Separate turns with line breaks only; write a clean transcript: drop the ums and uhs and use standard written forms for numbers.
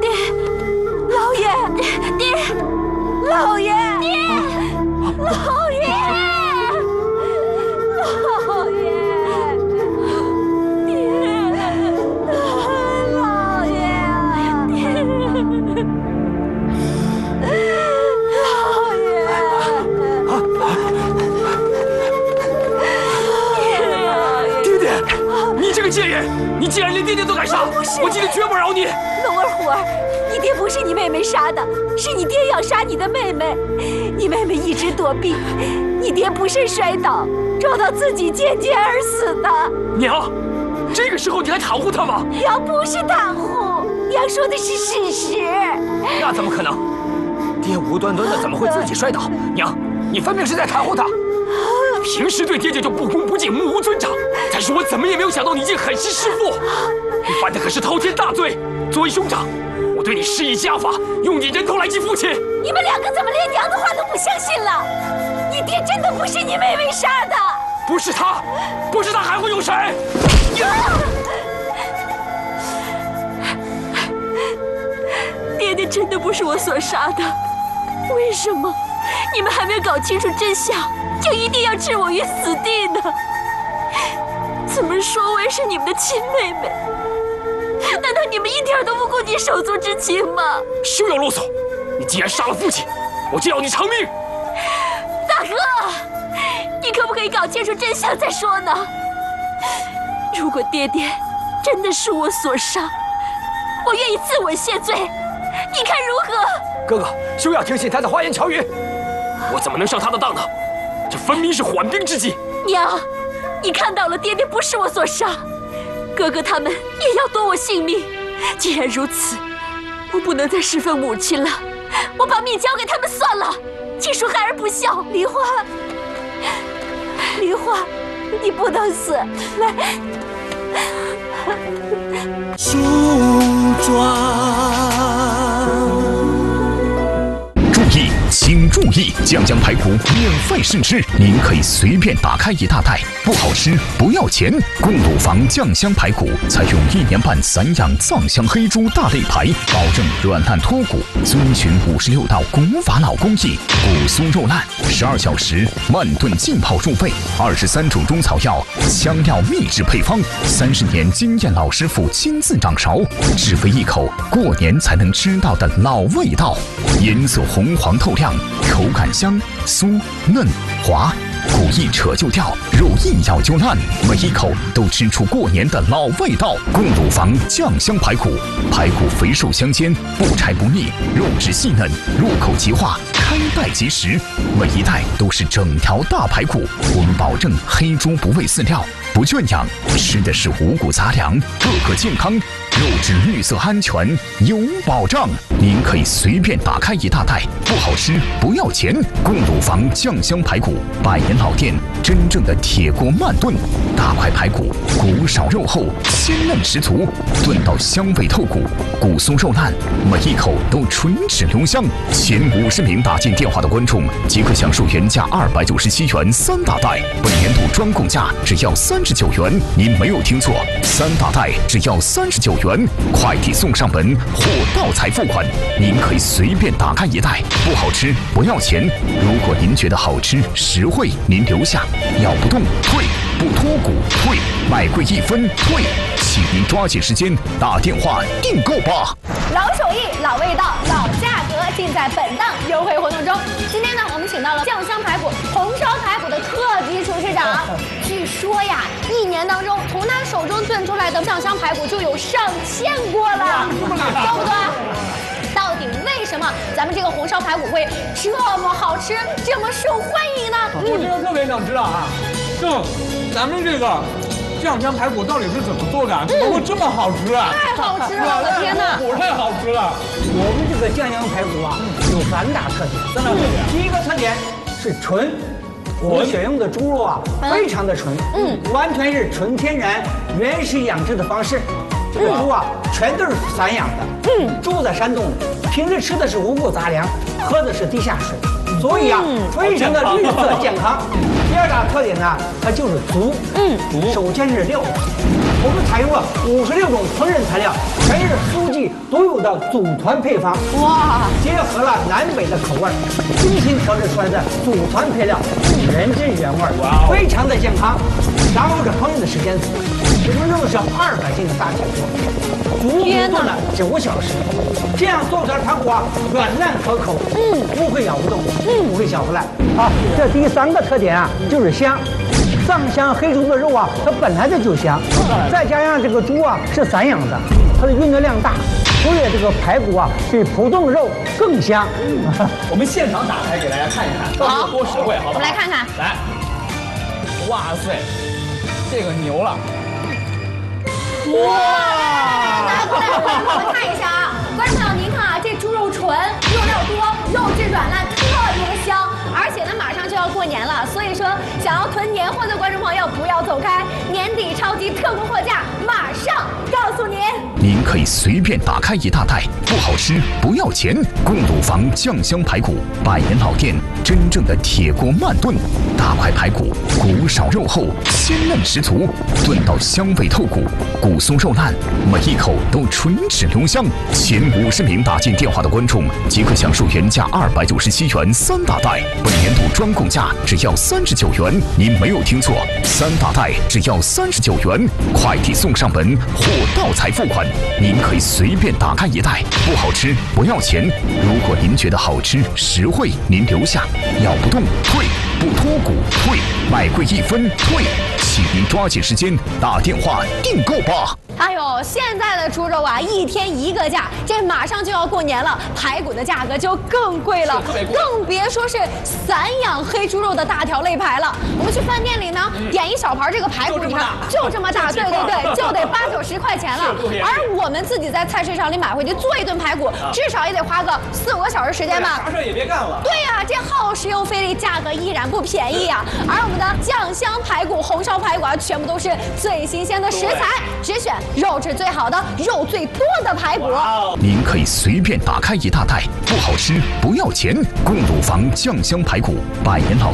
老爷，爹，老爷，爹，老爷，老爷，爹，老爷，
爹爹，你这个贱人，你竟然连爹爹都敢杀！我今天绝不饶你！
龙儿虎儿，你爹不是你妹妹杀的，是你爹要杀你的妹妹。你妹妹一直躲避，你爹不慎摔倒，撞到自己渐渐而死的。
娘，这个时候你还袒护他吗？
娘不是袒护，娘说的是事实。
那怎么可能？爹无端端的怎么会自己摔倒？娘，你分明是在袒护他。平时对爹爹就不恭不敬、目无尊长，但是我怎么也没有想到你竟狠心弑父，你犯的可是滔天大罪。作为兄长，我对你施以家法，用你人头来祭父亲。
你们两个怎么连娘的话都不相信了？你爹真的不是你妹妹杀的？
不是他，不是他还会有谁？
爹爹真的不是我所杀的，为什么你们还没有搞清楚真相，就一定要置我于死地呢？怎么说我也是你们的亲妹妹？难道你们一点都不顾及手足之情吗？
休要啰嗦！你既然杀了父亲，我就要你偿命！
大哥，你可不可以搞清楚真相再说呢？如果爹爹真的是我所杀，我愿意自刎谢罪，你看如何？
哥哥，休要听信他的花言巧语！我怎么能上他的当呢？这分明是缓兵之计。
娘，你看到了，爹爹不是我所杀。哥哥他们也要夺我性命，既然如此，我不能再侍奉母亲了，我把命交给他们算了。请恕孩儿不孝。梨花，梨花，你不能死，来。
梳妆。
注意，请注意！酱香排骨免费试吃，您可以随便打开一大袋，不好吃不要钱。贡卤坊酱香排骨采用1年半散养藏香黑猪大肋排，保证软烂脱骨，遵循56道古法老工艺，骨酥肉烂，12小时慢炖浸泡入味，23种中草药香料秘制配方，30年经验老师傅亲自掌勺，只为一口过年才能吃到的老味道。颜色红黄透亮，口感香酥嫩滑，骨一扯就掉，肉一咬就烂，每一口都吃出过年的老味道。贡卤坊酱香排骨，排骨肥瘦相间，不柴不腻，肉质细嫩，入口即化，开袋即食，每一袋都是整条大排骨。我们保证黑猪不喂饲料，不圈养，吃的是五谷杂粮，个个健康，肉质绿色安全，有保障。您可以随便打开一大袋，不好吃不要钱。贡卤坊酱香排骨，100年老店，真正的铁锅慢炖，大块排骨，骨少肉厚，鲜嫩十足，炖到香味透骨，骨酥肉烂，每一口都唇齿留香。前50名打进电话的观众即可享受原价297元3大袋，本年度专供价只要39元。您没有听错，3大袋只要39元，快递送上门，货到才付款。您可以随便打开一袋，不好吃不要钱。如果您觉得好吃实惠，您留下，咬不动退，不脱骨退，买贵1分退。请您抓紧时间打电话订购吧。
老手艺、老味道、老价格，尽在本档优惠活动中。今天呢，我们请到了酱香排骨、红烧排骨的特级厨师长。据说呀，1年当中从他手中炖出来的酱香排骨就有上千锅了，对不对？到底为什么咱们这个红烧排骨会这么好吃，这么受欢迎呢？
我真的特别想知道啊，就咱们这个酱香排骨到底是怎么做的，怎么会这么好吃啊？
太好吃了，我的天哪！
我太好吃了。
我们这个酱香排骨啊，有3大特点。第一个特点是纯，我们选用的猪肉啊，非常的纯，完全是纯天然、原始养殖的方式。这个猪啊，全都是散养的，住在山洞里，平时吃的是五谷杂粮，喝的是地下水，所以啊，非常的绿色健康。第2大特点呢，它就是足，首先是料， 我们采用了56种烹饪材料，全是书记独有的组团配方。哇！结合了南北的口味，精心调制出来的组团配料，原汁原味，非常的健康。然后这烹饪的时间，我们用的是200斤的大铁锅，足足炖了9小时，这样做出来的排骨啊，软烂可口，不会咬不动，不会小不烂。好，这第3个特点啊，就是香。藏香黑猪的肉啊，它本来就香，再加上这个猪啊是散养的，它的运动量大，所以这个排骨啊比普通肉更香。
我们现场打开给大家看一看，到底有多实惠，好不好？
我们来看看，
来，哇塞，这个牛了！哇！
来，我们看一下啊，观众朋友，您看啊，这猪肉纯，肉料多，肉质软烂，特别香。而且呢，马上就要过年了，所以说想要囤年货的观众朋友不要走开，年底超级特供货架马上告诉您。
您可以随便打开一大袋，不好吃不要钱。贡卤坊酱香排骨，100年老店，真正的铁锅慢炖，大块排骨，骨少肉厚，鲜嫩十足，炖到香味透骨，骨松肉烂，每一口都唇齿留香。前50名打进电话的观众即可享受原价297元3大袋。本年度专供价只要39元，您没有听错，3大袋只要39元，快递送上门，货到才付款。您可以随便打开一袋，不好吃不要钱。如果您觉得好吃实惠，您留下，咬不动退，不脱骨退，买贵1分退，请您抓紧时间打电话订购吧。
哎呦，现在的猪肉啊，一天一个价，这马上就要过年了，排骨的价格就更贵了，更别说是散养黑猪肉的大条肋排了。我们去饭店里呢，点一小盘这个排骨，你看就这么大，对，就得80、90块钱了。而我们自己在菜市场里买回去做一顿排骨，至少也得花个4、5个小时时间吧。
啥事也别干了。
对呀，这耗时又费力，价格依然不便宜呀。而我们的酱香排骨、红烧排骨啊，全部都是最新鲜的食材，只选肉质最好的、肉最多的排骨。
您可以随便打开一大袋，不好吃不要钱。贡卤坊酱香排骨，100年老